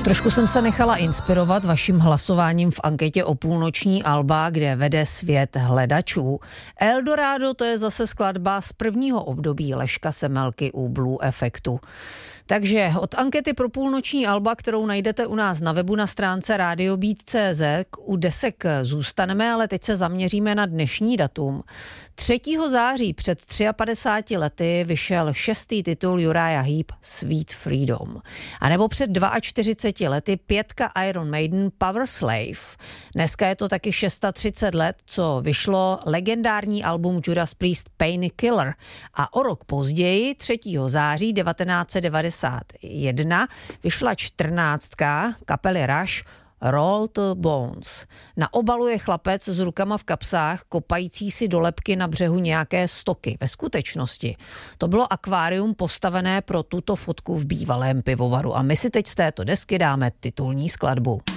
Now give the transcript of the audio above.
Trošku jsem se nechala inspirovat vaším hlasováním v anketě o půlnoční alba, kde vede svět hledačů. Eldorado, to je zase skladba z prvního období Leška Semelky u Blue Effectu. Takže od ankety pro půlnoční alba, kterou najdete u nás na webu na stránce radiobeat.cz, u desek zůstaneme, ale teď se zaměříme na dnešní datum. 3. září před 53 lety vyšel 6. titul Uriah Heep Sweet Freedom. A nebo před 42 lety 5 Iron Maiden Power Slave. Dneska je to taky 630 let, co vyšlo legendární album Judas Priest Painkiller. A o rok později, 3. září 1991, vyšla 14. kapely Rush Roll the Bones. Na obalu je chlapec s rukama v kapsách, kopající si do lebky na břehu nějaké stoky. Ve skutečnosti to bylo akvárium postavené pro tuto fotku v bývalém pivovaru. A my si teď z této desky dáme titulní skladbu.